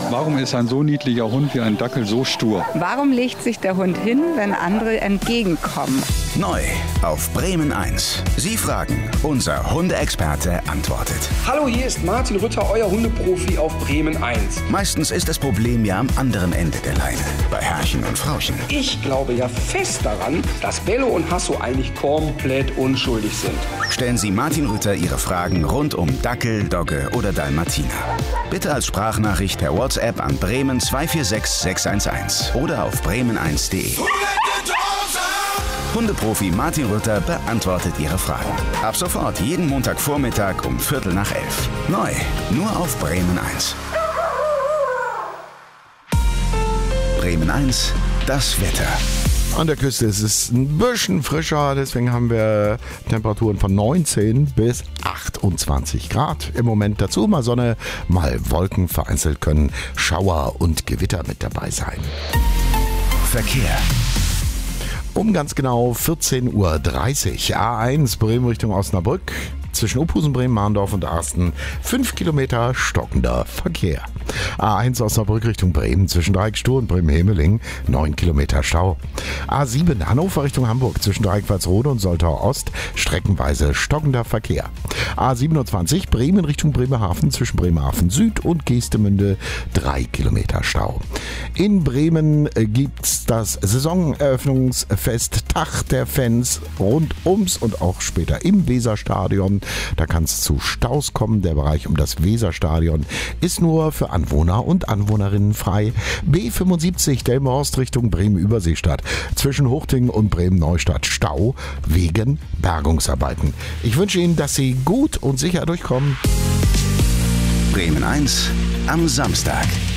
Warum ist ein so niedlicher Hund wie ein Dackel so stur? Warum legt sich der Hund hin, wenn andere entgegenkommen? Neu auf Bremen 1. Sie fragen, unser Hundeexperte antwortet. Hallo, hier ist Martin Rütter, euer Hundeprofi auf Bremen 1. Meistens ist das Problem ja am anderen Ende der Leine, bei Herrchen und Frauchen. Ich glaube ja fest daran, dass Bello und Hasso eigentlich komplett unschuldig sind. Stellen Sie Martin Rütter Ihre Fragen rund um Dackel, Dogge oder Dalmatiner. Bitte als Sprachnachricht per WhatsApp an Bremen 246 611 oder auf bremen1.de. Hundeprofi Martin Rütter beantwortet Ihre Fragen. Ab sofort jeden Montagvormittag um 11:45. Neu, nur auf Bremen 1. Bremen 1, das Wetter. An der Küste ist es ein bisschen frischer, deswegen haben wir Temperaturen von 19 bis 28 Grad. Im Moment dazu mal Sonne, mal Wolken, vereinzelt können Schauer und Gewitter mit dabei sein. Verkehr. Um ganz genau 14:30 Uhr. A1 Bremen Richtung Osnabrück. Zwischen Ophusen, Bremen-Mahndorf und Arsten 5 Kilometer stockender Verkehr. A1 Osnabrück Richtung Bremen zwischen Dreieckstuhl und Bremen-Hemeling 9 Kilometer Stau. A7 Hannover Richtung Hamburg zwischen Dreieck-Walsrode und Soltau Ost streckenweise stockender Verkehr. A27 Bremen Richtung Bremerhaven zwischen Bremerhaven Süd und Geestemünde 3 Kilometer Stau. In Bremen gibt's das Saisoneröffnungsfest Tag der Fans rund ums und auch später im Weserstadion. Da kann es zu Staus kommen. Der Bereich um das Weserstadion ist nur für Anwohner und Anwohnerinnen frei. B75 Delmenhorst Richtung Bremen-Überseestadt. Zwischen Huchting und Bremen-Neustadt Stau wegen Bergungsarbeiten. Ich wünsche Ihnen, dass Sie gut und sicher durchkommen. Bremen 1 am Samstag.